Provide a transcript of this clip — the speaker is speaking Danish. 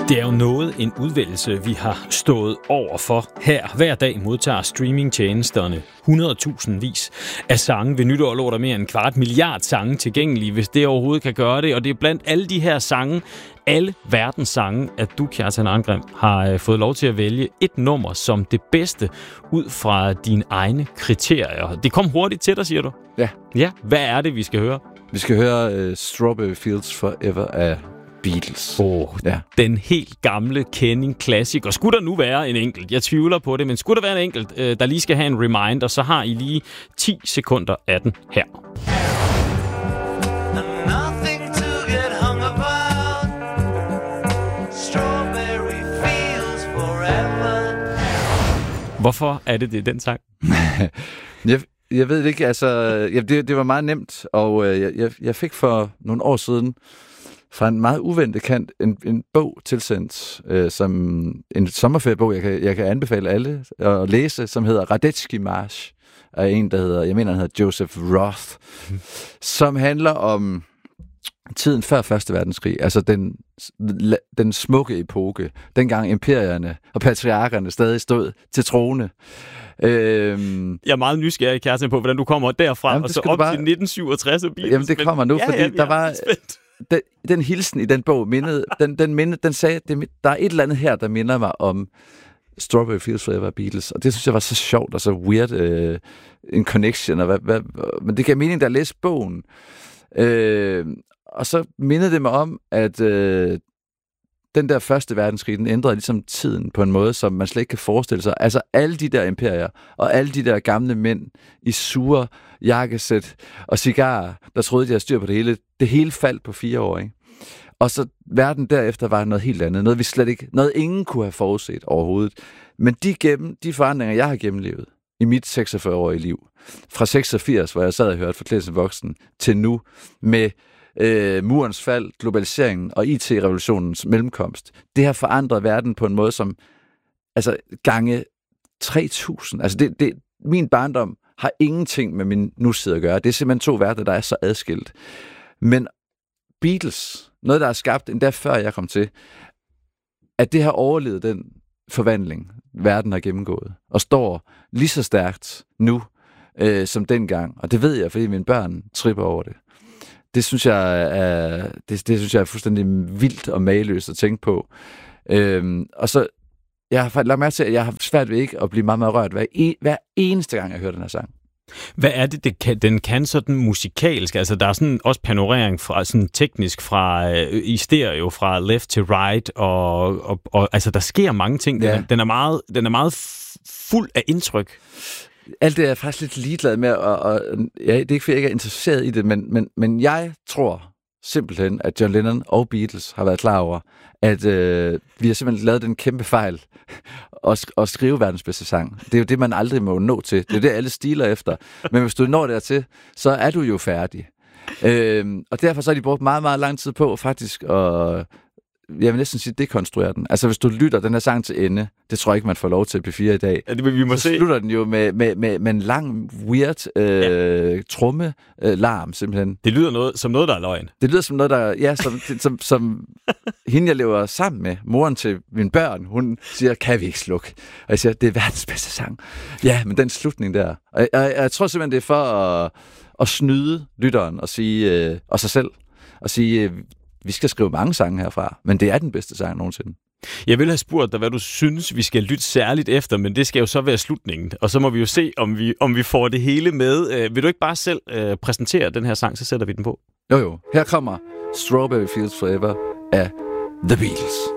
Det er jo noget en udvælgelse, vi har stået over for her. Hver dag modtager streamingtjenesterne 100.000 af sange. Ved nytår lå der mere end 250 sange tilgængelige, hvis det overhovedet kan gøre det. Og det er blandt alle de her sange, alle verdens sange, at du, Kjartan Arngrim, har fået lov til at vælge et nummer som det bedste ud fra dine egne kriterier. Det kom hurtigt til dig, siger du? Ja. Ja, hvad er det, vi skal høre? Vi skal høre Strawberry Fields Forever af Beatles. Ja. Den helt gamle Kenning-klassiker. Skulle der nu være en enkelt? Jeg tvivler på det, men skulle der være en enkelt, der lige skal have en reminder, så har I lige 10 sekunder af den her. Hvorfor er det den sang? Jeg ved det ikke, altså det var meget nemt, og jeg fik for nogle år siden fra en meget uventet kant en bog tilsendt, som en sommerferiebog, jeg kan anbefale alle at læse, som hedder Radetzky March, af en, der hedder, jeg mener, han hedder Joseph Roth, som handler om tiden før Første Verdenskrig, altså den smukke epoke, dengang imperierne og patriarkerne stadig stod til trone. Jeg er meget nysgerrig, Kjartan, på, hvordan du kommer derfra, jamen, og så op til 1967. Jamen, det kommer nu, fordi der var den hilsen i den bog mindede, den sagde, der er et eller andet her, der minder mig om Strawberry Fields Forever Beatles, og det synes jeg var så sjovt og så weird en connection, og men det gav mening, da jeg læste bogen. Og så mindede det mig om, at den der Første Verdenskrig, den ændrede ligesom tiden på en måde, som man slet ikke kan forestille sig. Altså alle de der imperier, og alle de der gamle mænd i sure jakkesæt og cigarer, der troede, de havde styr på det hele faldt på 4 år, ikke? Og så verden derefter var noget helt andet. Noget ingen kunne have forudset overhovedet. Men de forandringer, jeg har gennemlevet i mit 46-årige liv, fra 86, hvor jeg sad og hørte Forklædt som voksen, til nu med murens fald, globaliseringen og IT-revolutionens mellemkomst. Det har forandret verden på en måde, som altså gange 3.000. Altså min barndom har ingenting med min nutid at gøre. Det er simpelthen 2 verdener, der er så adskilt. Men Beatles, noget der er skabt endda før jeg kom til, at det har overlevet den forvandling, verden har gennemgået, og står lige så stærkt nu som dengang. Og det ved jeg, fordi mine børn tripper over det. Det synes jeg er fuldstændig vildt og mageløst at tænke på. Og så jeg har lagt mærke til, at jeg har svært ved ikke at blive meget, meget rørt hver eneste gang, jeg hører den her sang. Hvad er det, den kan sådan musikalsk? Altså, der er sådan også panorering fra, sådan teknisk i stereo fra left to right, og altså, der sker mange ting. Ja. Den er meget fuld af indtryk. Alt det er jeg faktisk lidt ligeglad med, og det er ikke, fordi jeg ikke er interesseret i det, men jeg tror simpelthen, at John Lennon og Beatles har været klar over, at vi har simpelthen lavet den kæmpe fejl at skrive verdens bedste sang. Det er jo det, man aldrig må nå til. Det er det, alle stiler efter. Men hvis du når dertil, så er du jo færdig. Og derfor så har de brugt meget, meget lang tid på faktisk at, jeg vil næsten sige, dekonstruere den. Altså, hvis du lytter den her sang til ende, det tror jeg ikke, man får lov til P4 i dag. Ja, det vi må så se. Slutter den jo med en lang, weird tromme-larm, simpelthen. Det lyder som noget, der er løgn. Det lyder som noget, der... Ja, som hende, jeg lever sammen med, moren til mine børn, hun siger, kan vi ikke slukke? Og jeg siger, det er verdens bedste sang. Ja, men den slutning der. Og jeg tror simpelthen, det er for at snyde lytteren og sige, og sig selv, og sige... Vi skal skrive mange sange herfra, men det er den bedste sang nogensinde. Jeg ville have spurgt dig, hvad du synes, vi skal lytte særligt efter, men det skal jo så være slutningen. Og så må vi jo se, om vi får det hele med. Vil du ikke bare selv præsentere den her sang, så sætter vi den på? Jo. Her kommer Strawberry Fields Forever af The Beatles.